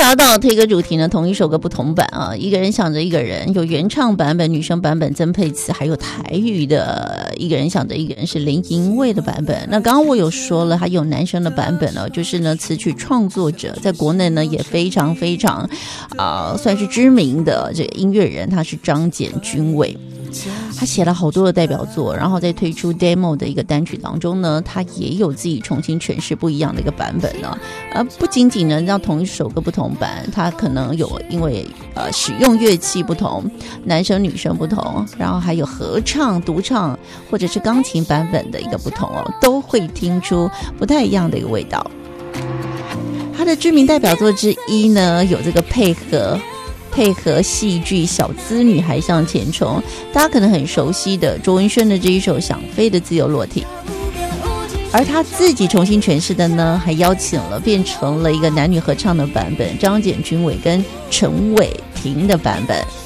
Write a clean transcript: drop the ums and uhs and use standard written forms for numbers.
达到推歌主题呢，同一首歌不同版啊，一个人想着一个人，有原唱版本、女生版本、曾沛慈，还有台语的一个人想着一个人是林银卫的版本。那刚刚我有说了，还有男生的版本呢，就是呢词曲创作者在国内呢也非常非常算是知名的这个音乐人，他是张简君伟。他写了好多的代表作，然后在推出 demo 的一个单曲当中呢，他也有自己重新诠释不一样的一个版本呢。不仅仅呢让同一首歌不同版，他可能有因为使用乐器不同，男生女生不同，然后还有合唱、独唱或者是钢琴版本的一个不同哦，都会听出不太一样的一个味道。他的知名代表作之一呢，有这个配合戏剧《小资女孩向前冲》，大家可能很熟悉的卓文萱的这一首《想飞的自由落体》，而他自己重新诠释的呢，还邀请了变成了一个男女合唱的版本，张简君伟跟陈伟霆的版本。